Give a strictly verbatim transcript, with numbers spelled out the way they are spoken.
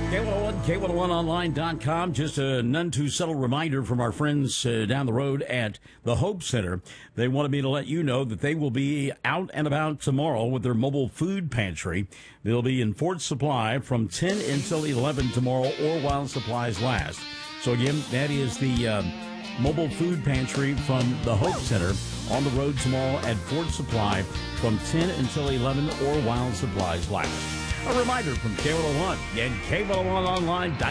K one oh one, K one oh one online dot com. Just a none too subtle reminder from our friends uh, down the road at the Hope Center. They wanted me to let you know that they will be out and about tomorrow with their mobile food pantry. They'll be in Fort Supply from ten until eleven tomorrow or while supplies last. So again, that is the uh, mobile food pantry from the Hope Center on the road tomorrow at Fort Supply from ten until eleven or while supplies last. A reminder from K one oh one and K one oh one online dot com.